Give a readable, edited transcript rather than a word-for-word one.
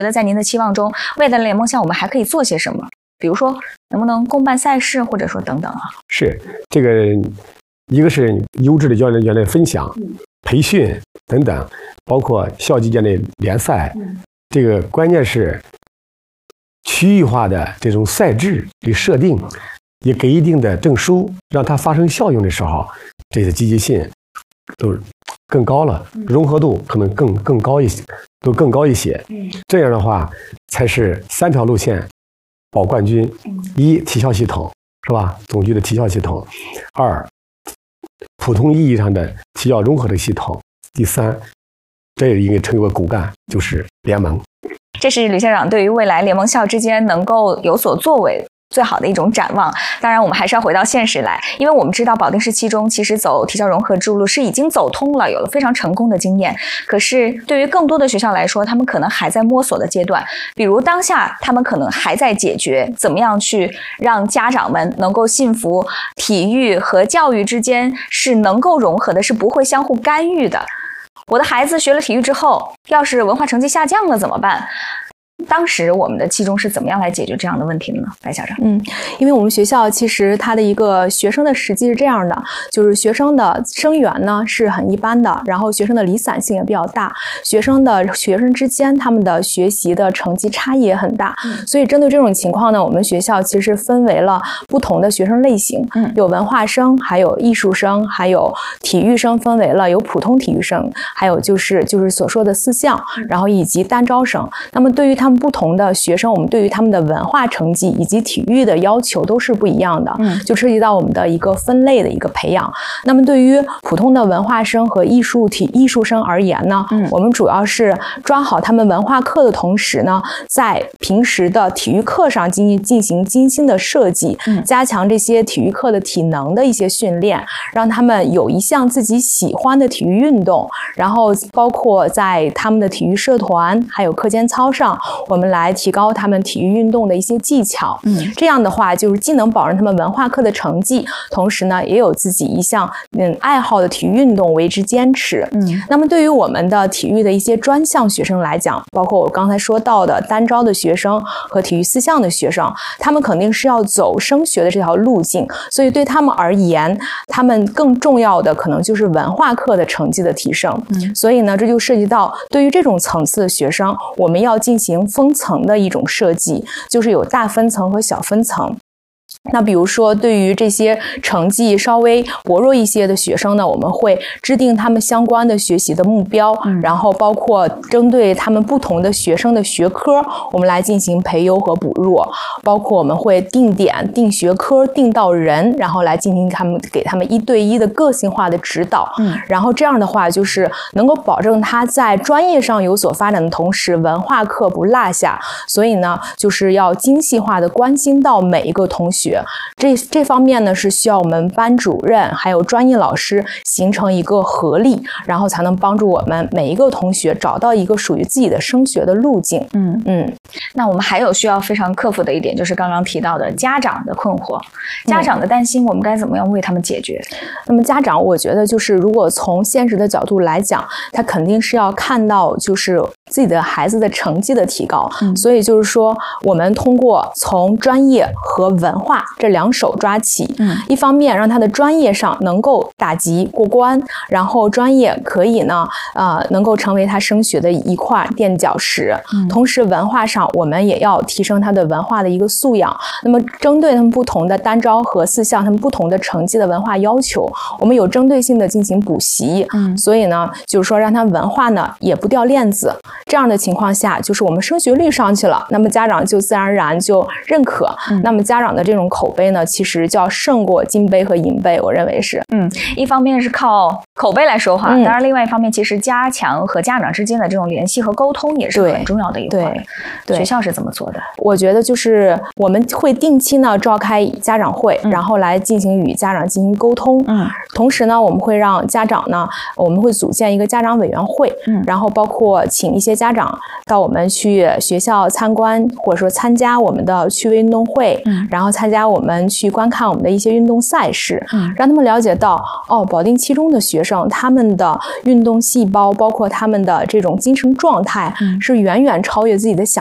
觉得在您的期望中，未来的联盟校我们还可以做些什么？比如说，能不能公办赛事，或者说等等啊？ 是这个，一个是优质的教练员的分享、培训等等，包括校际间的联赛。这个关键是区域化的这种赛制的设定，也给一定的证书，让它发生效用的时候，这些积极性都更高了，融合度可能更高一些，都更高一些。这样的话，才是3条路线保冠军：一、体校系统，是吧？总局的体校系统；二、普通意义上的体校融合的系统；第三，这也应该成为骨干，就是联盟。 这是吕校长对于未来联盟校之间能够有所作为最好的一种展望。当然我们还是要回到现实来，因为我们知道保定市7中其实走体校融合之路是已经走通了，有了非常成功的经验。可是对于更多的学校来说，他们可能还在摸索的阶段，比如当下他们可能还在解决怎么样去让家长们能够信服体育和教育之间是能够融合的，是不会相互干预的。我的孩子学了体育之后，要是文化成绩下降了怎么办？当时我们的7中是怎么样来解决这样的问题的呢？白校长。 因为我们学校其实它的一个学生的实际是这样的，就是学生的生源呢是很一般的，然后学生的离散性也比较大，学生之间他们的学习的成绩差异也很大，所以针对这种情况呢，我们学校其实分为了不同的学生类型，有文化生，还有艺术生，还有体育生，分为了有普通体育生，还有就是所说的4项，然后以及单招生。那么对于他们不同的学生，我们对于他们的文化成绩以及体育的要求都是不一样的，就涉及到我们的一个分类的一个培养。那么对于普通的文化生和艺术生而言呢，我们主要是抓好他们文化课的同时呢，在平时的体育课上进行精心的设计，加强这些体育课的体能的一些训练，让他们有一项自己喜欢的体育运动，然后包括在他们的体育社团还有课间操上，我们来提高他们体育运动的一些技巧。这样的话就是既能保证他们文化课的成绩，同时呢也有自己一项爱好的体育运动为之坚持。那么对于我们的体育的一些专项学生来讲，包括我刚才说到的单招的学生和体育4项的学生，他们肯定是要走升学的这条路径，所以对他们而言，他们更重要的可能就是文化课的成绩的提升。所以呢，这就涉及到对于这种层次的学生，我们要进行分层的一种设计，就是有大分层和小分层。那比如说对于这些成绩稍微薄弱一些的学生呢，我们会制定他们相关的学习的目标，然后包括针对他们不同的学生的学科，我们来进行培优和补弱，包括我们会定点、定学科、定到人，然后来进行给他们1对1的个性化的指导。然后这样的话就是能够保证他在专业上有所发展的同时，文化课不落下。所以呢，就是要精细化的关心到每一个同学。这方面呢是需要我们班主任还有专业老师形成一个合力，然后才能帮助我们每一个同学找到一个属于自己的升学的路径。 那我们还有需要非常克服的一点，就是刚刚提到的家长的困惑，家长的担心，我们该怎么样为他们解决？ 那么家长，我觉得就是如果从现实的角度来讲，他肯定是要看到就是自己的孩子的成绩的提高。所以就是说，我们通过从专业和文化这2手抓起，一方面让他的专业上能够打级过关，然后专业可以呢能够成为他升学的一块垫脚石。同时文化上我们也要提升他的文化的一个素养。那么针对他们不同的单招和4项他们不同的成绩的文化要求，我们有针对性的进行补习。所以呢就是说让他文化呢也不掉链子。这样的情况下，就是我们升学率上去了，那么家长就自然而然就认可。那么家长的这种口碑呢，其实就要胜过金杯和银杯，我认为是。 一方面是靠口碑来说话，当然另外一方面其实加强和家长之间的这种联系和沟通也是很重要的一环。对，学校是怎么做的？ 我觉得就是我们会定期呢召开家长会，然后来进行与家长进行沟通。同时呢，我们会让家长呢，我们会组建一个家长委员会，然后包括请一些家长到我们去学校参观，或者说参加我们的趣味运动会，然后参加我们去观看我们的一些运动赛事，让他们了解到保定7中的学生生，他们的运动细胞，包括他们的这种精神状态，是远远超越自己的想